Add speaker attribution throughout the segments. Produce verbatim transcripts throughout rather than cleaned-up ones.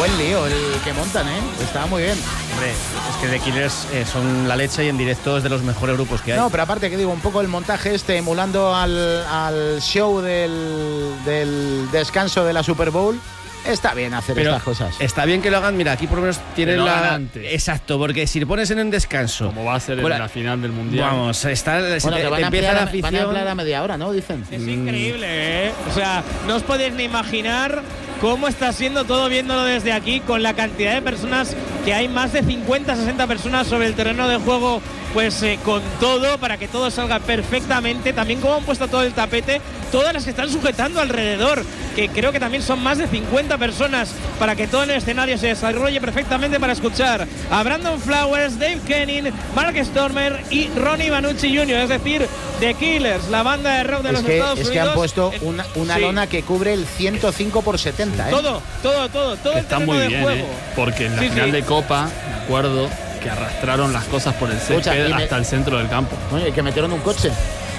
Speaker 1: buen lío el que montan, ¿eh? Está muy bien.
Speaker 2: Hombre, es que The Killers eh, son la leche y en directo es de los mejores grupos que hay.
Speaker 1: No, pero aparte que digo, un poco el montaje este, emulando al, al show del, del descanso de la Super Bowl. Está bien hacer
Speaker 2: pero
Speaker 1: estas cosas.
Speaker 2: Está bien que lo hagan, mira, aquí por lo menos tienen la...
Speaker 3: Antes.
Speaker 2: Exacto, porque si le pones en un descanso...
Speaker 3: Como va a ser en
Speaker 2: fuera...
Speaker 3: la final del Mundial.
Speaker 2: Vamos, está...
Speaker 1: Bueno,
Speaker 2: te,
Speaker 1: que van,
Speaker 2: te
Speaker 1: a
Speaker 2: empieza
Speaker 1: ampliar,
Speaker 2: la afición...
Speaker 1: van a ampliar a media hora, ¿no? Dicen.
Speaker 4: Es increíble, ¿eh? O sea, no os podéis ni imaginar cómo está siendo todo viéndolo desde aquí, con la cantidad de personas que hay, más de cincuenta, sesenta personas sobre el terreno de juego, pues eh, con todo, para que todo salga perfectamente. También cómo han puesto todo el tapete, todas las que están sujetando alrededor, que creo que también son más de cincuenta personas, para que todo el escenario se desarrolle perfectamente para escuchar a Brandon Flowers, Dave Kenning, Mark Stormer y Ronnie Vanucci junior, es decir, The Killers, la banda de rock de
Speaker 1: es
Speaker 4: los
Speaker 1: que,
Speaker 4: Estados
Speaker 1: es
Speaker 4: Unidos.
Speaker 1: que han puesto una, una
Speaker 4: sí.
Speaker 1: lona que cubre el ciento cinco por setenta, ¿eh?
Speaker 4: Todo, todo, todo, todo el
Speaker 3: Está
Speaker 4: terreno
Speaker 3: muy
Speaker 4: de
Speaker 3: bien,
Speaker 4: juego.
Speaker 3: ¿eh? Porque en la
Speaker 4: Sí,
Speaker 3: final
Speaker 4: sí.
Speaker 3: de Copa, me acuerdo que arrastraron las cosas por el césped
Speaker 1: Escucha,
Speaker 3: hasta
Speaker 1: me...
Speaker 3: el centro del campo.
Speaker 1: Oye, que metieron un coche.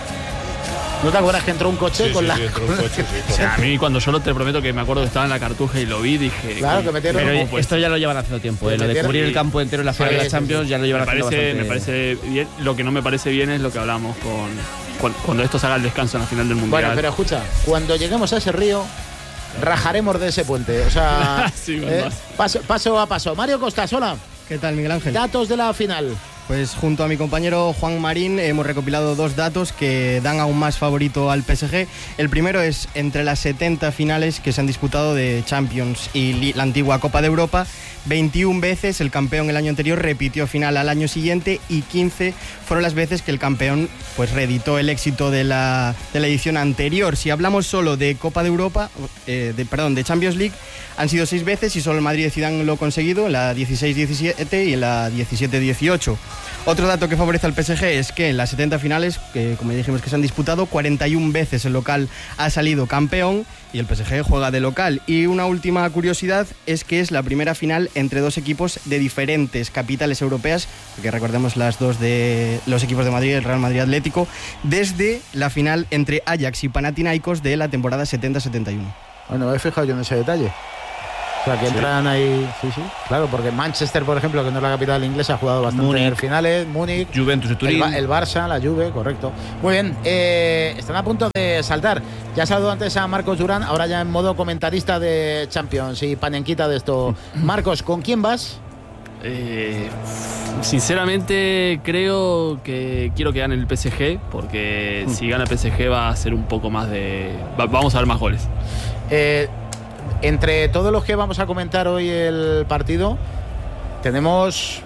Speaker 1: ¿No te acuerdas que entró un coche
Speaker 5: Sí,
Speaker 1: con
Speaker 5: sí,
Speaker 1: la...?
Speaker 5: sí, entró un coche, sí,
Speaker 3: O sea, a mí cuando yo te prometo que me acuerdo que estaba en la Cartuja y lo vi, dije...
Speaker 1: Claro, que metieron...
Speaker 2: Pero
Speaker 3: ¿cómo puede
Speaker 2: esto
Speaker 3: ser?
Speaker 2: ya lo llevan haciendo tiempo, ¿eh? Lo de
Speaker 1: metieron-
Speaker 2: cubrir el campo entero en la final
Speaker 1: Sí,
Speaker 2: de
Speaker 1: sí,
Speaker 2: la Champions
Speaker 1: sí.
Speaker 2: ya lo llevan
Speaker 3: Me
Speaker 2: haciendo
Speaker 3: parece,
Speaker 2: bastante.
Speaker 3: me parece bien. Lo que no me parece bien es lo que hablamos con, con- cuando esto se haga el descanso en la final del Mundial.
Speaker 1: Bueno, pero escucha, cuando lleguemos a ese río, rajaremos de ese puente. O sea,
Speaker 3: Sí,
Speaker 1: eh,
Speaker 3: más.
Speaker 1: paso, paso a paso. Mario Costas, hola.
Speaker 6: ¿Qué tal, Miguel Ángel?
Speaker 1: Datos de la final.
Speaker 6: Pues junto a mi compañero Juan Marín hemos recopilado dos datos que dan aún más favorito al P S G. El primero es entre las setenta finales que se han disputado de Champions y la antigua Copa de Europa, veintiuna veces el campeón el año anterior repitió final al año siguiente y quince fueron las veces que el campeón pues reeditó el éxito de la, de la edición anterior. Si hablamos solo de Copa de Europa, eh, de, perdón, de Champions League, han sido seis veces y solo el Madrid de Zidane lo ha conseguido, en la dieciséis diecisiete y en la diecisiete dieciocho. Otro dato que favorece al P S G es que en las setenta finales, que como ya dijimos que se han disputado, cuarenta y una veces el local ha salido campeón y el P S G juega de local. Y una última curiosidad es que es la primera final entre dos equipos de diferentes capitales europeas, porque recordemos las dos de los equipos de Madrid, el Real Madrid Atlético, desde la final entre Ajax y Panathinaikos de la temporada setenta setenta y uno.
Speaker 1: Bueno, me he fijado yo en ese detalle. O sea, que entran ahí... Sí, sí. Claro, porque Manchester, por ejemplo, que no es la capital inglesa, ha jugado bastante
Speaker 2: Múnich.
Speaker 1: en finales. Múnich,
Speaker 2: Juventus y Turín.
Speaker 1: el, Ba- el Barça, la Juve, correcto. Muy bien, eh, están a punto de saltar. Ya saludó antes a Marcos Durán, ahora ya en modo comentarista de Champions y panenquita de esto. Marcos, ¿con quién vas?
Speaker 3: Eh, sinceramente creo que quiero que gane el P S G, porque
Speaker 1: Mm.
Speaker 3: si gana el P S G va a ser un poco más de... va- vamos a ver más goles.
Speaker 1: Eh, entre todos los que vamos a comentar hoy el partido, tenemos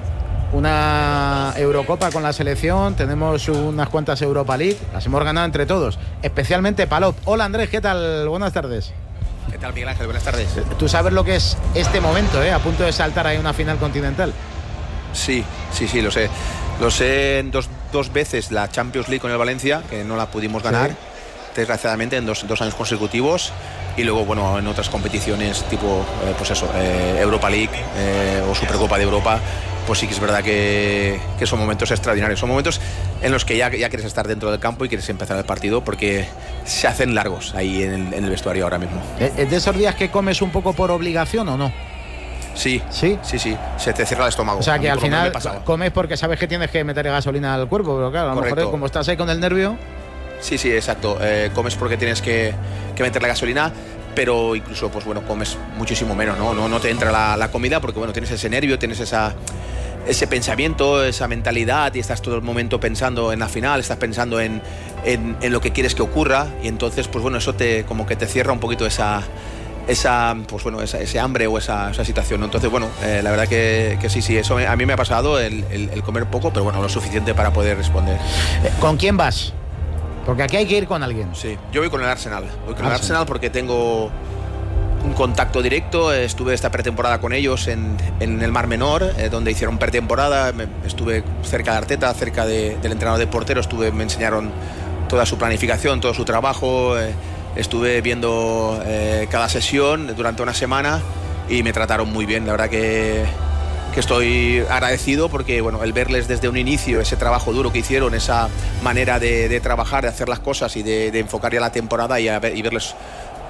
Speaker 1: una Eurocopa con la selección, tenemos unas cuantas Europa League, las hemos ganado entre todos, especialmente Palop. Hola Andrés, ¿qué tal? Buenas tardes.
Speaker 7: ¿Qué tal, Miguel Ángel? Buenas tardes.
Speaker 1: Tú sabes lo que es este momento, ¿eh? A punto de saltar ahí una final continental.
Speaker 7: Sí, sí, sí, lo sé. Lo sé en dos, dos veces la Champions League con el Valencia, que no la pudimos ganar,
Speaker 1: Sí.
Speaker 7: desgraciadamente, en dos, dos años consecutivos. Y luego, bueno, en otras competiciones tipo, eh, pues eso, eh, Europa League eh, o Supercopa de Europa, pues sí que es verdad que, que son momentos extraordinarios. Son momentos en los que ya, ya quieres estar dentro del campo y quieres empezar el partido, porque se hacen largos ahí en el, en el vestuario ahora mismo.
Speaker 1: ¿Es de esos días que comes un poco por obligación o no?
Speaker 7: Sí,
Speaker 1: sí,
Speaker 7: sí, sí. Se te cierra el estómago.
Speaker 1: O sea,
Speaker 7: A mí
Speaker 1: que al
Speaker 7: por lo menos
Speaker 1: final
Speaker 7: me pasaba.
Speaker 1: comes porque sabes que tienes que meter gasolina al cuerpo, pero claro, a lo
Speaker 7: Correcto.
Speaker 1: mejor como estás ahí con el nervio...
Speaker 7: Sí, sí, exacto. Eh, comes porque tienes que, que meter la gasolina, pero incluso, pues bueno, comes muchísimo menos, ¿no? No, no te entra la, la comida porque, bueno, tienes ese nervio, tienes esa, ese pensamiento, esa mentalidad y estás todo el momento pensando en la final, estás pensando en, en, en lo que quieres que ocurra y entonces, pues bueno, eso te como que te cierra un poquito esa... esa pues bueno esa, ese hambre o esa, esa situación, ¿no? Entonces bueno, eh, la verdad que, que sí, sí, eso me- a mí me ha pasado el, el- el comer poco, pero bueno, lo suficiente para poder responder.
Speaker 1: ¿Con quién vas? Porque aquí hay que ir con alguien.
Speaker 7: Sí, yo voy con el Arsenal. Voy con el
Speaker 1: Arsenal.
Speaker 7: Arsenal porque tengo un contacto directo. Estuve esta pretemporada con ellos en, en el Mar Menor, eh, donde hicieron pretemporada. Me- Estuve cerca de Arteta, cerca de- del entrenador de portero. Estuve, me enseñaron toda su planificación, todo su trabajo. eh, estuve viendo eh, cada sesión durante una semana y me trataron muy bien. La verdad que, que estoy agradecido porque bueno, el verles desde un inicio, ese trabajo duro que hicieron, esa manera de, de trabajar, de hacer las cosas y de, de enfocar ya la temporada y, a ver- y verles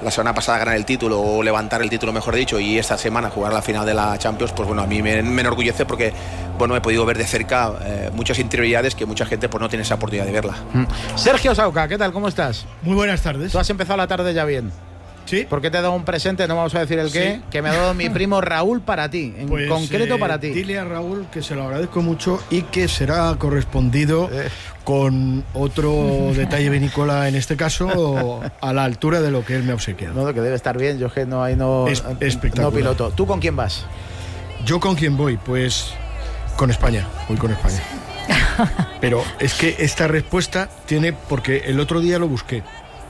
Speaker 7: la semana pasada ganar el título o levantar el título, mejor dicho, y esta semana jugar la final de la Champions, pues bueno, a mí me, me enorgullece porque bueno, he podido ver de cerca eh, muchas interioridades que mucha gente pues no tiene esa oportunidad de verla.
Speaker 1: Sergio Sauca, ¿qué tal? ¿Cómo estás?
Speaker 5: Muy buenas tardes.
Speaker 1: Tú has empezado la tarde ya bien.
Speaker 5: Sí.
Speaker 1: Porque te he dado un presente, no vamos a decir el qué,
Speaker 5: Sí.
Speaker 1: que me ha dado mi primo Raúl para ti, en
Speaker 5: Pues,
Speaker 1: concreto
Speaker 5: eh,
Speaker 1: para ti.
Speaker 5: Dile a Raúl que se lo agradezco mucho y que será correspondido
Speaker 1: Eh.
Speaker 5: con otro detalle vinícola, en este caso, a la altura de lo que él me ha obsequiado.
Speaker 1: No, que debe estar bien, yo que no hay no,
Speaker 5: Es espectacular.
Speaker 1: no piloto. ¿Tú con quién vas?
Speaker 5: ¿Yo con quién voy? Pues con España, voy con España. Pero es que esta respuesta tiene, porque el otro día lo busqué.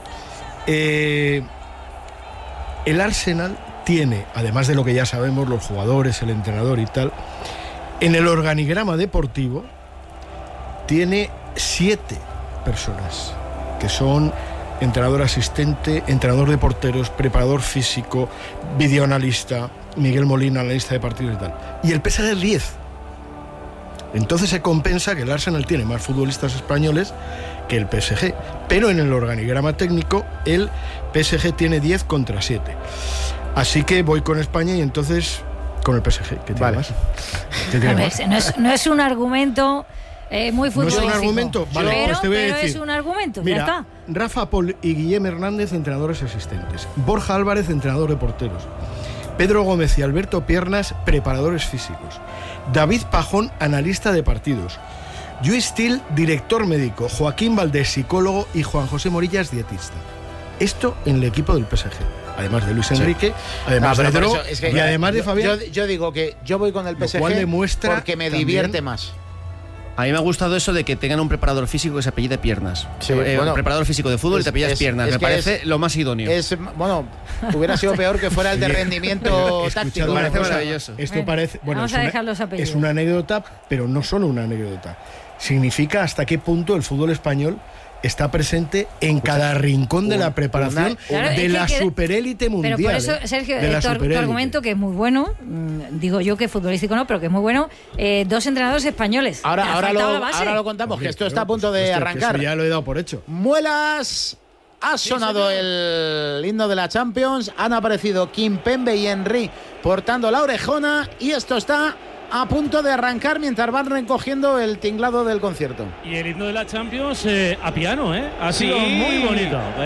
Speaker 5: Eh, el Arsenal tiene, además de lo que ya sabemos, los jugadores, el entrenador y tal, en el organigrama deportivo tiene siete personas que son entrenador asistente, entrenador de porteros, preparador físico, videoanalista, Miguel Molina, analista de partidos y tal. Y el P S G es diez. Entonces se compensa que el Arsenal tiene más futbolistas españoles que el P S G. Pero en el organigrama técnico el P S G tiene diez contra siete. Así que voy con España y entonces con el P S G. ¿Qué tiene
Speaker 1: Vale.
Speaker 5: más? ¿Qué tiene
Speaker 8: A ver,
Speaker 5: más?
Speaker 8: no es, no es un argumento eh, muy
Speaker 5: ¿No es
Speaker 8: futbolístico.
Speaker 5: un argumento? Vale,
Speaker 8: pero,
Speaker 5: pues te voy a
Speaker 8: pero
Speaker 5: decir.
Speaker 8: es un argumento, ya
Speaker 5: Mira,
Speaker 8: está.
Speaker 5: Rafa Pol y Guillem Hernández, entrenadores asistentes. Borja Álvarez, entrenador de porteros. Pedro Gómez y Alberto Piernas, preparadores físicos. David Pajón, analista de partidos. Lluís Til, director médico. Joaquín Valdés, psicólogo. Y Juan José Morillas, dietista. Esto en el equipo del P S G. Además de Luis Enrique, además
Speaker 1: No,
Speaker 5: de
Speaker 1: pero por
Speaker 5: Pedro
Speaker 1: eso, es que
Speaker 5: y además de
Speaker 1: yo-
Speaker 5: Fabián.
Speaker 1: Yo, yo digo que yo voy con el
Speaker 5: Lo
Speaker 1: P S G
Speaker 5: cual demuestra
Speaker 1: porque me
Speaker 5: también-
Speaker 1: divierte más.
Speaker 2: A mí me ha gustado eso de que tengan un preparador físico que se apellide Piernas.
Speaker 1: Sí,
Speaker 2: Eh,
Speaker 1: bueno,
Speaker 2: un preparador físico de fútbol
Speaker 1: es-
Speaker 2: y te apellidas
Speaker 1: es-
Speaker 2: Piernas.
Speaker 1: es
Speaker 2: Me
Speaker 1: que
Speaker 2: parece
Speaker 1: es-
Speaker 2: lo más idóneo.
Speaker 1: Es, bueno, hubiera sido peor que fuera el de
Speaker 5: Oye,
Speaker 1: rendimiento
Speaker 5: escuchad
Speaker 1: táctico.
Speaker 5: una
Speaker 2: parece
Speaker 5: cosa,
Speaker 2: maravilloso.
Speaker 5: Esto
Speaker 8: Bueno,
Speaker 5: parece. Bueno,
Speaker 8: vamos
Speaker 5: es
Speaker 8: a
Speaker 5: una-
Speaker 8: dejar los apellidos.
Speaker 5: Es una anécdota, pero no solo una anécdota. Significa hasta qué punto el fútbol español está presente en cada rincón de
Speaker 1: un-
Speaker 5: la preparación
Speaker 1: una-
Speaker 8: Claro,
Speaker 5: de
Speaker 8: es que
Speaker 5: la
Speaker 8: queda-
Speaker 5: superélite mundial.
Speaker 8: Pero por eso,
Speaker 5: ¿eh?
Speaker 8: Sergio,
Speaker 5: De la
Speaker 8: eh, tu, ar- tu
Speaker 5: superélite.
Speaker 8: argumento, que es muy bueno, mm, digo yo que futbolístico no, pero que es muy bueno, eh, dos entrenadores españoles. Te
Speaker 1: Ahora,
Speaker 8: ha
Speaker 1: ahora,
Speaker 8: faltado
Speaker 1: lo,
Speaker 8: la base.
Speaker 1: ahora lo contamos,
Speaker 5: Hombre,
Speaker 1: que esto
Speaker 5: claro,
Speaker 1: está a punto
Speaker 5: por
Speaker 1: de
Speaker 5: supuesto, que
Speaker 1: arrancar.
Speaker 5: eso ya lo he dado por hecho.
Speaker 1: Muelas, ha sonado el himno de la Champions, han aparecido Kimpembe y Henry portando la orejona y esto está a punto de arrancar mientras van recogiendo el tinglado del concierto.
Speaker 9: Y el himno de la Champions eh, a piano, ¿eh? Ha
Speaker 4: Sí.
Speaker 9: sido muy bonito.